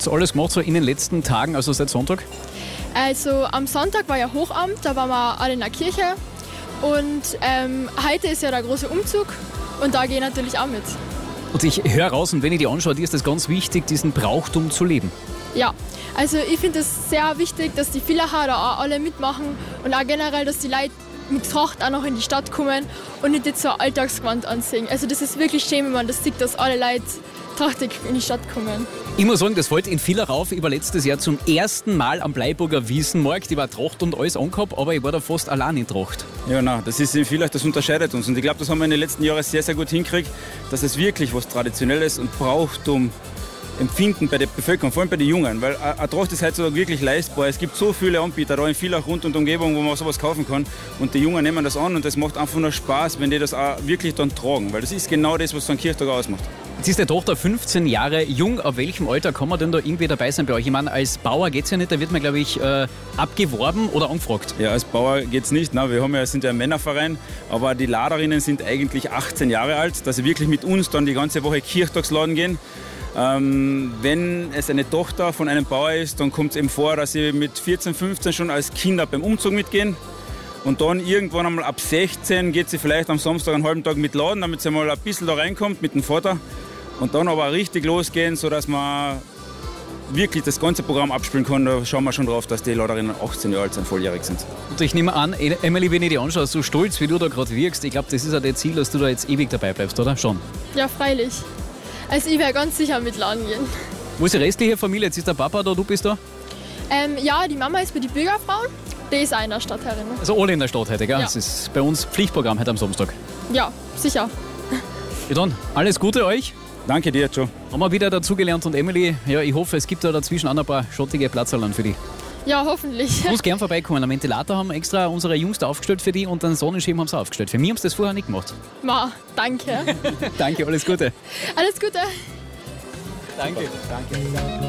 habt ihr alles gemacht so in den letzten Tagen, also seit Sonntag? Also am Sonntag war ja Hochamt, da waren wir alle in der Kirche. Und heute ist ja der große Umzug und da gehe ich natürlich auch mit. Und ich höre raus, und wenn ich die anschaue, dir ist das ganz wichtig, diesen Brauchtum zu leben. Ja, also ich finde es sehr wichtig, dass die Villacher da auch alle mitmachen und auch generell, dass die Leute mit Tracht auch noch in die Stadt kommen und nicht jetzt so ein Alltagsgewand anziehen. Also das ist wirklich schön, wenn man das sieht, dass alle Leute trachtig in die Stadt kommen. Ich muss sagen, das fällt in Villach auf. Ich war letztes Jahr zum ersten Mal am Bleiburger Wiesenmarkt. Ich war Tracht und alles angehabt, aber ich war da fast allein in Tracht. Ja, nein, das ist in Villach, das unterscheidet uns. Und ich glaube, das haben wir in den letzten Jahren sehr, sehr gut hingekriegt, dass es wirklich was Traditionelles und Brauchtum empfinden bei der Bevölkerung, vor allem bei den Jungen. Weil eine Tracht ist heutzutage wirklich leistbar. Es gibt so viele Anbieter da in Villach rund und Umgebung, wo man sowas kaufen kann. Und die Jungen nehmen das an und das macht einfach nur Spaß, wenn die das auch wirklich dann tragen. Weil das ist genau das, was so ein Kirchtag ausmacht. Jetzt ist die Tochter 15 Jahre jung. Auf welchem Alter kann man denn da irgendwie dabei sein bei euch? Ich meine, als Bauer geht es ja nicht, da wird man, glaube ich, abgeworben oder angefragt. Ja, als Bauer geht es nicht. Na, sind ja ein Männerverein, aber die Laderinnen sind eigentlich 18 Jahre alt, dass sie wirklich mit uns dann die ganze Woche Kirchtagsladen gehen. Wenn es eine Tochter von einem Bauer ist, dann kommt es eben vor, dass sie mit 14, 15 schon als Kinder beim Umzug mitgehen. Und dann irgendwann einmal ab 16 geht sie vielleicht am Samstag einen halben Tag mit Laden, damit sie mal ein bisschen da reinkommt mit dem Vater. Und dann aber richtig losgehen, sodass man wirklich das ganze Programm abspielen kann. Da schauen wir schon drauf, dass die Laderinnen 18 Jahre alt sind, volljährig sind. Und ich nehme an, Emily, wenn ich dich anschaue, so stolz wie du da gerade wirkst, ich glaube, das ist auch dein Ziel, dass du da jetzt ewig dabei bleibst, oder? Schon? Ja, freilich. Also ich werde ganz sicher mit Laden gehen. Wo ist die restliche Familie? Jetzt ist der Papa da, du bist da? Ja, die Mama ist bei den Bürgerfrauen. Die ist auch in der Stadt herin. Also alle in der Stadt heute, gell? Ja. Das ist bei uns Pflichtprogramm heute am Samstag. Ja, sicher. Ja dann, alles Gute euch. Danke dir, Joe. Haben wir wieder dazugelernt und Emily, ja, ich hoffe, es gibt da dazwischen auch ein paar schottige Platzerlern für dich. Ja, hoffentlich. Du musst gern vorbeikommen. Einen Ventilator haben extra unsere Jungs da aufgestellt für dich und einen Sonnenschirm haben sie aufgestellt. Für mich haben sie das vorher nicht gemacht. Ma, danke. Danke, alles Gute. Alles Gute. Danke.